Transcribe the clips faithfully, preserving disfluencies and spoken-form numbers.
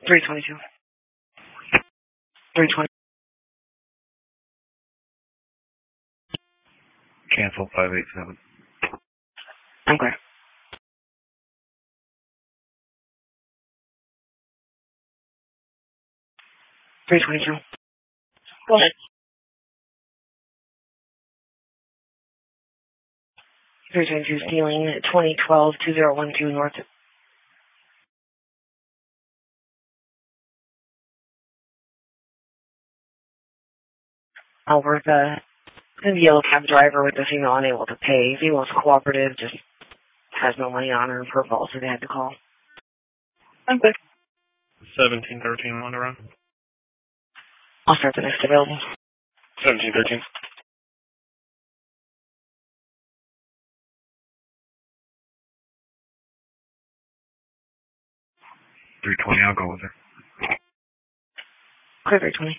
three twenty-two. three twenty. Cancel five eight seven. I'm clear. three twenty-two. Go ahead. three twenty-two stealing twenty twelve two zero one two North. Alberta. The yellow cab driver with the female unable to pay. Female's cooperative, just has no money on her per policy. They had to call. I'm good. seventeen thirteen on the run. I'll start the next available. seventeen thirteen. three twenty, I'll go with her. Clear three twenty.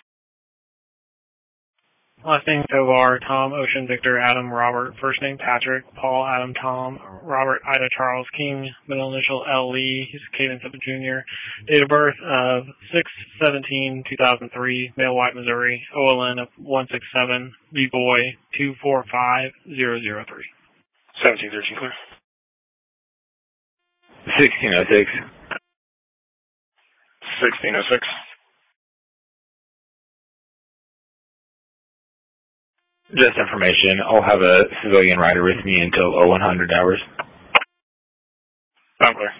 Last name Tovar, Tom, Ocean, Victor, Adam, Robert. First name Patrick, Paul, Adam, Tom, Robert, Ida, Charles, King. Middle initial L. Lee. He's Cadence up a junior. Date of birth of six seventeen two thousand three. Male, White, Missouri. O L N of one six seven. B-boy two four five zero zero three. seventeen thirteen clear. sixteen oh six. sixteen oh six. Just information, I'll have a civilian rider with me until oh one hundred hours. I'm clear.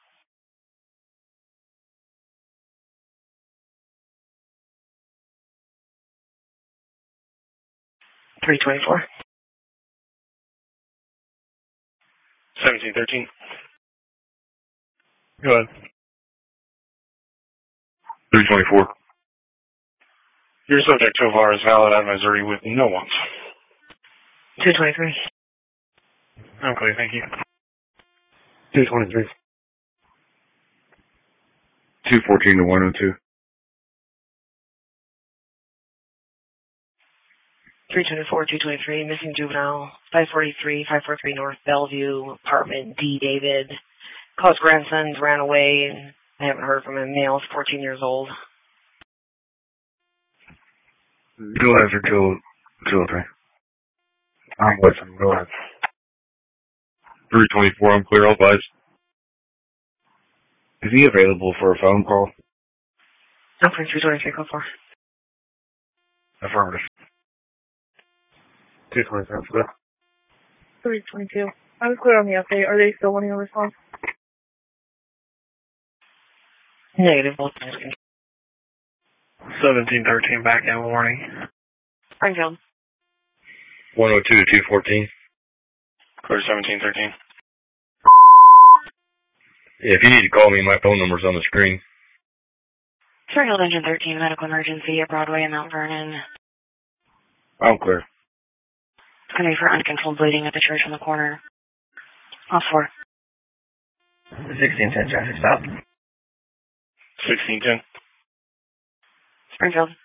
three twenty-four. seventeen thirteen. Go ahead. three twenty-four. Your subject so far is valid out of Missouri with no wants. two twenty-three. I'm clear, thank you. two twenty-three. two fourteen to one oh two. three twenty-four, two twenty-three, missing juvenile, five forty-three, five forty-three North Bellevue, apartment D. David. Called grandsons, ran away, and I haven't heard from him. Male's fourteen years old. Go ahead for two oh three. I'm with him. Go ahead. three twenty-four, I'm clear. All advised. Is he available for a phone call? I'm for two twenty-three, call for. Affirmative. two twenty-three, clear. three twenty-two. I was clear on the update. Are they still wanting a response? Negative. seventeen thirteen back in warning. Springfield. one oh two to two fourteen. Clear seventeen thirteen. Yeah, if you need to call me, my phone number's on the screen. Springfield Engine thirteen, medical emergency at Broadway and Mount Vernon. I'm clear. It's going to be for uncontrolled bleeding at the church on the corner. Off four. sixteen ten traffic stop. sixteen ten. Springfield.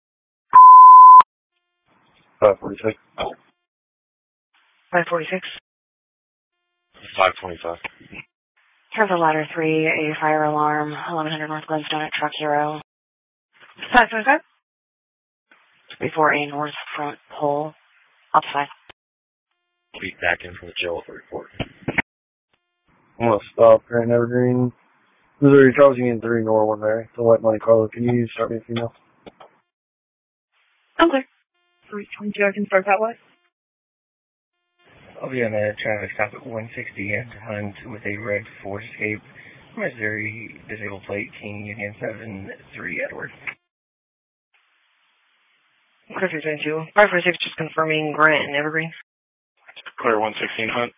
five forty-six. five forty-six. five twenty-five. Turn for ladder three, a fire alarm, eleven hundred North Glenstone at Truck Hero. five twenty-five. Before a north front pole. Up five. Be back in from the jail for report. I'm going to stop Grand Evergreen. Missouri, Charles Union three, Nor one Mary. The White Monte Carlo. Can you start me a female? I'm clear. three twenty-two, I can start that way. I'll be on a traffic stop at one sixty and Hunt with a red Ford Escape. Missouri, disabled plate, King Union seven three Edward. Clear three twenty-two. five forty-six, just confirming Grant and Evergreen. Clear one sixteen Hunt.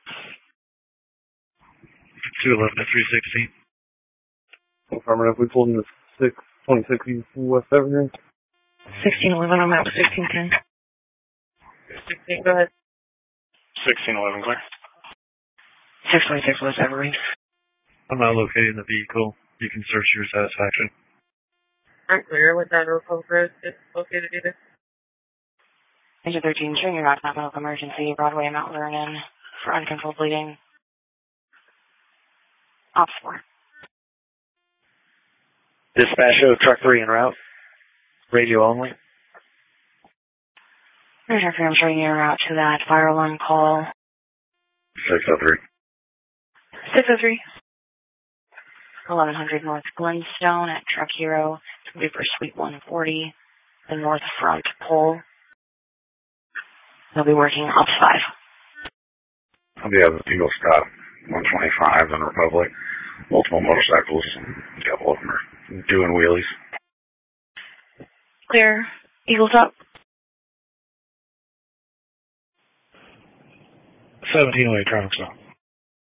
two eleven to three sixteen. Affirmative. We pulled into six twenty-six West Evergreen. sixteen eleven, I'm out with sixteen ten. sixteen, go ahead. sixteen eleven clear. six twenty-six West Evergreen. I'm not locating the vehicle. You can search your satisfaction. I'm clear with that referral road. It's located either. Engine thirteen, showing your not medical emergency, Broadway and Mount Vernon for uncontrolled bleeding. Off four. Dispatch show truck three en route. Radio only. Roger, I'm showing you en route to that fire alarm call. six oh three. six oh three. eleven hundred North Glenstone at Truck Hero. It's going to be for Suite one forty, the north front pole. They'll be working up five. I'll be at the Eagle Stop, one twenty-five in Republic. Multiple motorcycles, and a couple of them are doing wheelies. Clear. Eagles up. seventeen oh eight traffic stop.